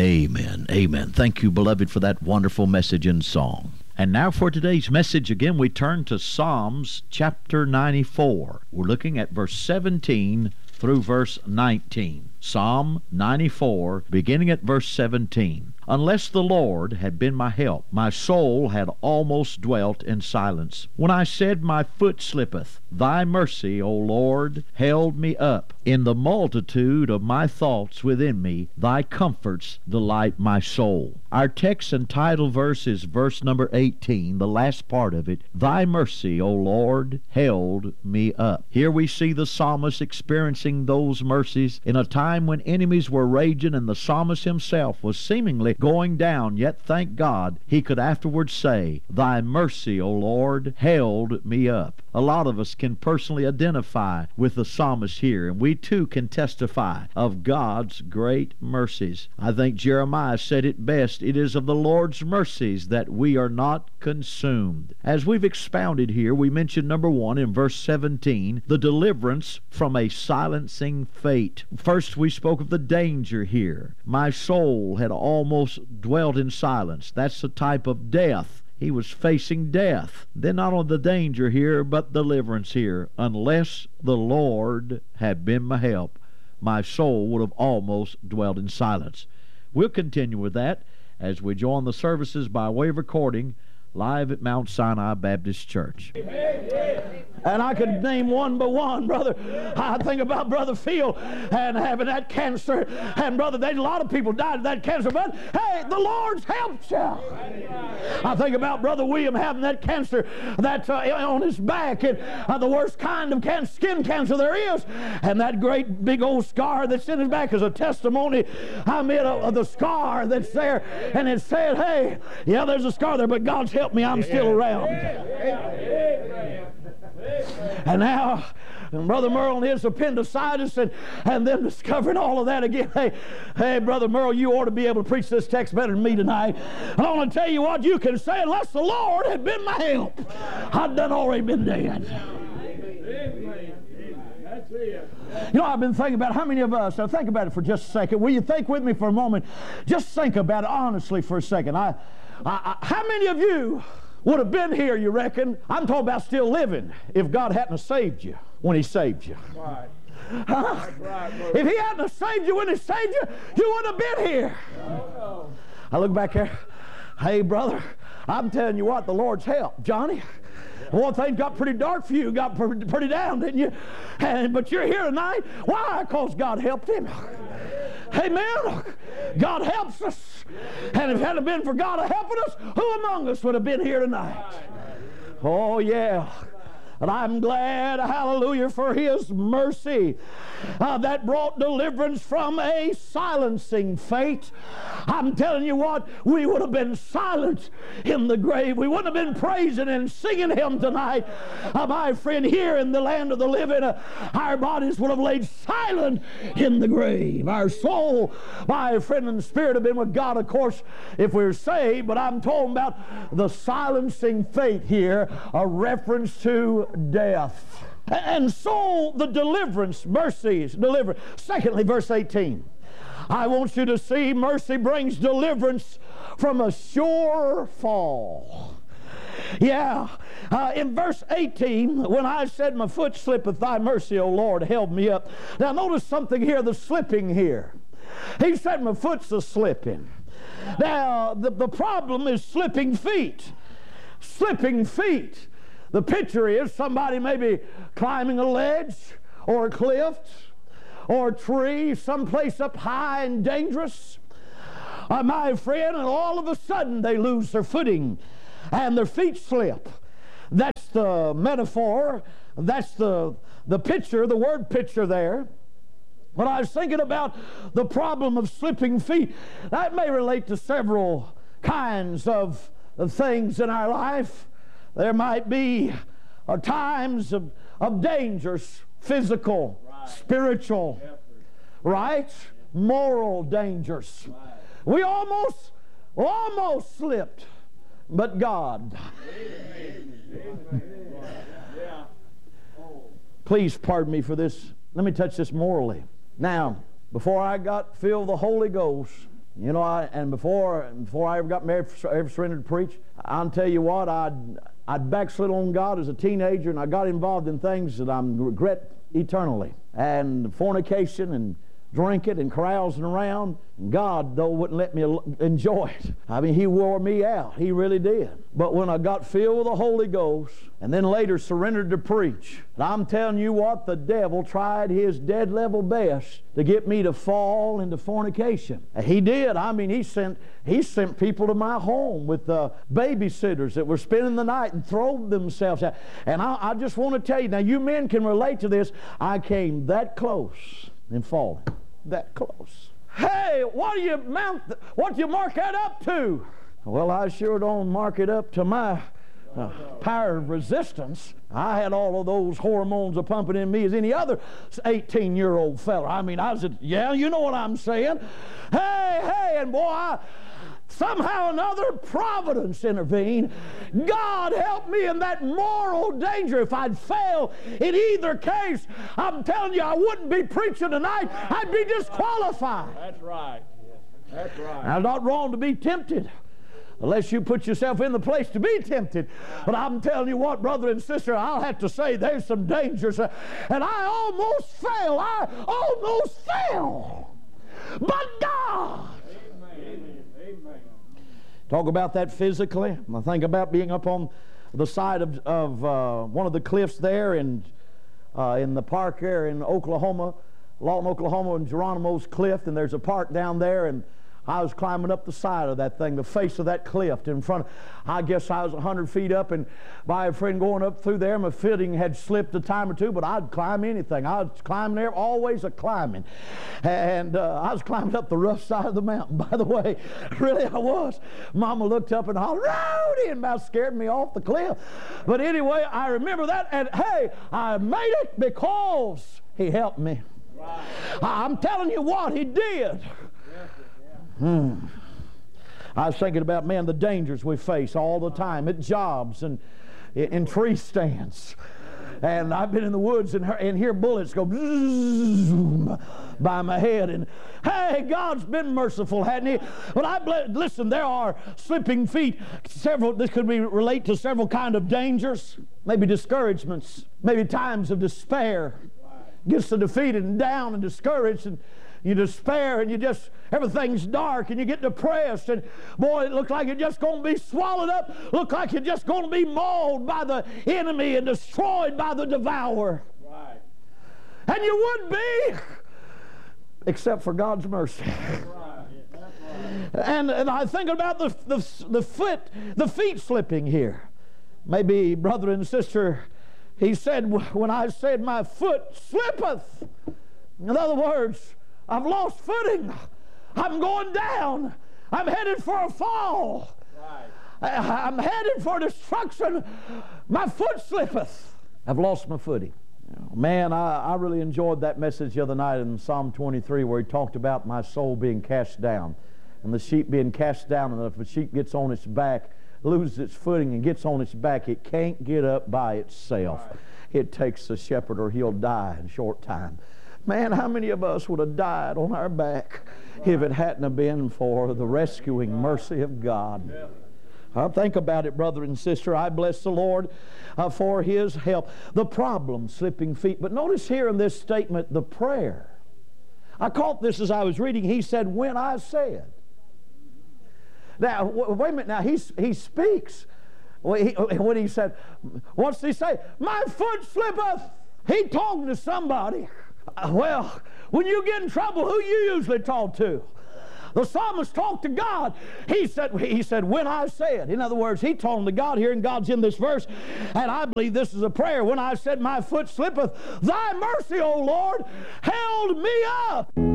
Amen. Amen. Thank you, beloved, for that wonderful message and song. And now for today's message, again, we turn to Psalms chapter 94. We're looking at verse 17 through verse 19. Psalm 94, beginning at verse 17. Unless the Lord had been my help, my soul had almost dwelt in silence. When I said, my foot slippeth, thy mercy, O Lord, held me up. In the multitude of my thoughts within me, thy comforts delight my soul. Our text and title verse is verse number 18, the last part of it. Thy mercy, O Lord, held me up. Here we see the psalmist experiencing those mercies in a time when enemies were raging and the psalmist himself was seemingly going down, yet thank God he could afterwards say, thy mercy, O Lord, held me up. A lot of us can personally identify with the psalmist here, and we too can testify of God's great mercies. I think Jeremiah said it best, it is of the Lord's mercies that we are not consumed. As we've expounded here, we mentioned number 1 in verse 17, the deliverance from a silencing fate. First, we spoke of the danger here. My soul had almost dwelt in silence. That's the type of death. He was facing death. Then not only the danger here, but deliverance here. Unless the Lord had been my help, my soul would have almost dwelt in silence. We'll continue with that as we join the services by way of recording live at Mount Sinai Baptist Church. And I could name one by one, brother. I think about Brother Phil and having that cancer. And brother, there's a lot of people died of that cancer, but hey, the Lord's helped you. I think about Brother William having that cancer that's on his back, and the worst kind of skin cancer there is. And that great big old scar that's in his back is a testimony, of the scar that's there. And it said, hey, yeah, there's a scar there, but God's helped me. I'm still around. And now, Brother Merle and his appendicitis and them discovering all of that again. Hey, Brother Merle, you ought to be able to preach this text better than me tonight. And I want to tell you what you can say, unless the Lord had been my help, I'd done already been dead. You know, I've been thinking about how many of us, now think about it for just a second. Will you think with me for a moment? Just think about it honestly for a second. How many of you would have been here, you reckon? I'm talking about still living, if God hadn't saved you when He saved you. Right. Huh? Right, if He hadn't saved you when He saved you, you wouldn't have been here. No. I look back here. Hey, brother, I'm telling you what, the Lord's help. Johnny, one thing got pretty dark for you. Got pretty down, didn't you? But you're here tonight. Why? Because God helped him. Amen. God helps us. And if it hadn't been for God helping us, who among us would have been here tonight? Oh, yeah. And I'm glad, hallelujah, for His mercy that brought deliverance from a silencing fate. I'm telling you what, we would have been silent in the grave. We wouldn't have been praising and singing Him tonight. My friend, here in the land of the living, our bodies would have laid silent in the grave. Our soul, my friend, and spirit have been with God, of course, if we're saved, but I'm talking about the silencing fate here, a reference to death. And so the deliverance, mercies, deliverance. Secondly, verse 18. I want you to see mercy brings deliverance from a sure fall. Yeah, in verse 18, when I said, my foot slippeth, thy mercy, O Lord, held me up. Now notice something here, the slipping here. He said, my foot's a slipping. Now, the problem is slipping feet. Slipping feet. The picture is somebody maybe climbing a ledge or a cliff or a tree, someplace up high and dangerous. My friend, and all of a sudden they lose their footing and their feet slip. That's the metaphor. That's the picture, the word picture there. When I was thinking about the problem of slipping feet, that may relate to several kinds of things in our life. There might be times of dangers, physical, right, spiritual, right, moral dangers. Right. We almost slipped, but God. Please pardon me for this. Let me touch this morally. Now, before I got filled with the Holy Ghost, You know, and before I ever got married, ever surrendered to preach, I'll tell you what, I'd backslid on God as a teenager, and I got involved in things that I regret eternally. And fornication and drinking and carousing around. And God, though, wouldn't let me enjoy it. I mean, He wore me out. He really did. But when I got filled with the Holy Ghost and then later surrendered to preach, and I'm telling you what, the devil tried his dead level best to get me to fall into fornication. And he did. I mean, he sent people to my home with babysitters that were spending the night and throwing themselves out. And I just want to tell you, now you men can relate to this, I came that close and falling. That close. Hey, what do you mark that up to? Well, I sure don't mark it up to my power of resistance. I had all of those hormones pumping in me as any other 18-year-old fella. I mean, yeah, you know what I'm saying. Hey, and boy, somehow or another, providence intervened. God helped me in that moral danger. If I'd fail in either case, I'm telling you, I wouldn't be preaching tonight. I'd be disqualified. That's right. That's right. Now, not wrong to be tempted, unless you put yourself in the place to be tempted. But I'm telling you what, brother and sister, I'll have to say there's some dangers. And I almost fell. But God. Talk about that physically. I think about being up on the side of one of the cliffs there in the park there in Oklahoma, Lawton, Oklahoma, and Geronimo's Cliff, and there's a park down there, and I was climbing up the side of that thing, the face of that cliff in front of, I guess I was 100 feet up, and by a friend going up through there, my footing had slipped a time or two, but I'd climb anything. I was climbing there, always a climbing. And I was climbing up the rough side of the mountain, by the way. Really, I was. Mama looked up and hollered, "Rowdy!" and about scared me off the cliff. But anyway, I remember that, and hey, I made it because He helped me. Right. I'm telling you what, He did. I was thinking about, man, the dangers we face all the time at jobs and in tree stands. And I've been in the woods and hear bullets go by my head. And hey, God's been merciful, hadn't He? But listen, there are slipping feet. This could relate to several kind of dangers, maybe discouragements, maybe times of despair. Gets so defeated and down and discouraged, and you despair, and everything's dark, and you get depressed, and boy, it looks like you're just going to be swallowed up, look like you're just going to be mauled by the enemy and destroyed by the devourer. Right. And you would be, except for God's mercy. That's right. That's right. And I think about the feet slipping here. Maybe, brother and sister, he said, when I said my foot slippeth, in other words, I've lost footing. I'm going down. I'm headed for a fall. Right. I'm headed for destruction. My foot slippeth. I've lost my footing. Man, I really enjoyed that message the other night in Psalm 23 where he talked about my soul being cast down and the sheep being cast down, and if a sheep gets on its back, loses its footing and gets on its back, it can't get up by itself. Right. It takes the shepherd or he'll die in a short time. Man, how many of us would have died on our back if it hadn't been for the rescuing mercy of God? Think about it, brother and sister. I bless the Lord for His help. The problem, slipping feet. But notice here in this statement, the prayer. I caught this as I was reading. He said, when I said. Now, wait a minute. Now, he speaks. When he said, what's he say? My foot slippeth. He talking to somebody. Well, when you get in trouble, who you usually talk to? The psalmist talked to God. He said, when I said. In other words, he talking to God here, and God's in this verse. And I believe this is a prayer. When I said, my foot slippeth, thy mercy, O Lord, held me up.